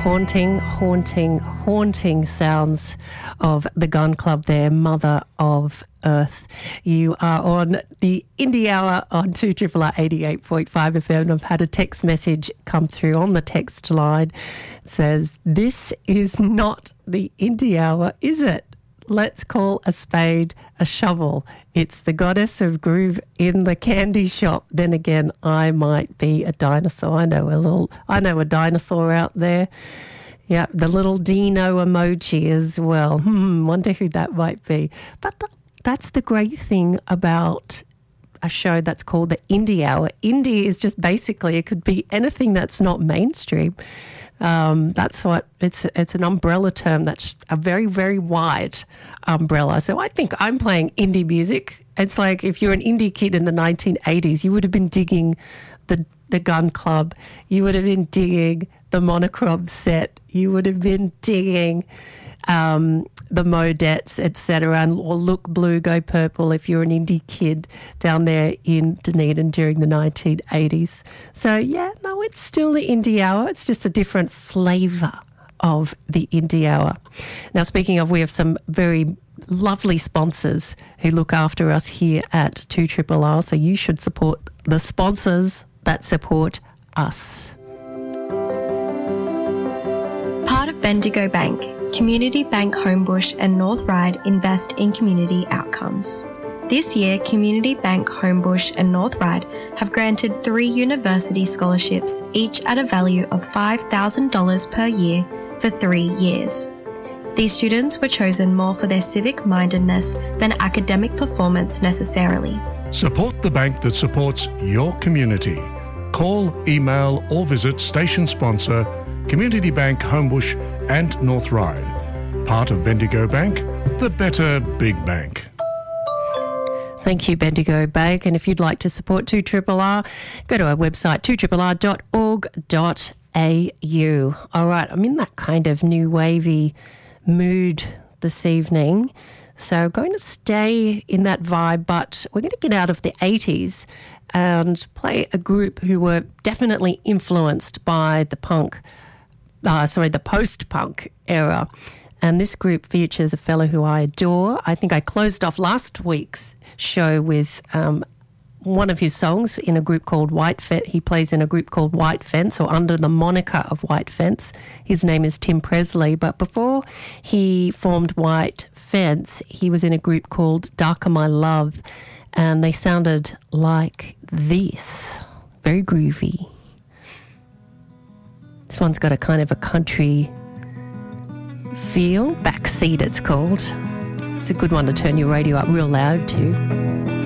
haunting sounds of the Gun Club there, Mother of Earth. You are on the Indie Hour on 2RRR 88.5 FM. I've had a text message come through on the text line. It says, "This is not the Indie Hour, is it? Let's call a spade a shovel. It's the goddess of groove in the candy shop. Then again, I might be a dinosaur." I know a dinosaur out there. Yeah, the little Dino emoji as well. Wonder who that might be. But that's the great thing about a show that's called the Indie Hour. Indie is just basically, it could be anything that's not mainstream. That's what it's an umbrella term that's a very, very wide umbrella. So I think I'm playing indie music. It's like if you're an indie kid in the 1980s, you would have been digging the Gun Club. You would have been digging the Monochrome set. You would have been digging the Modettes, etc. Or Look Blue, Go Purple if you're an indie kid down there in Dunedin during the 1980s. So, yeah, no, it's still the Indie Hour. It's just a different flavour of the Indie Hour. Now, speaking of, we have some very lovely sponsors who look after us here at 2RRR, so you should support the sponsors that support us. Part of Bendigo Bank, Community Bank Homebush and North Ryde invest in community outcomes. This year, Community Bank Homebush and North Ryde have granted 3 university scholarships, each at a value of $5,000 per year for 3 years. These students were chosen more for their civic mindedness than academic performance necessarily. Support the bank that supports your community. Call, email or visit station sponsor Community Bank Homebush and North Ryde. Part of Bendigo Bank, the better big bank. Thank you, Bendigo Bank. And if you'd like to support 2RRR, go to our website, 2rrr.org.au. All right, I'm in that kind of new wavy mood this evening. So going to stay in that vibe, but we're going to get out of the 80s and play a group who were definitely influenced by the post-punk era. And this group features a fellow who I adore. I think I closed off last week's show with one of his songs in a group called White Fence. He plays in a group called White Fence, or under the moniker of White Fence. His name is Tim Presley. But before he formed White Fence, he was in a group called Darker My Love. And they sounded like this. Very groovy. This one's got a kind of a country feel. Backseat, it's called. It's a good one to turn your radio up real loud to.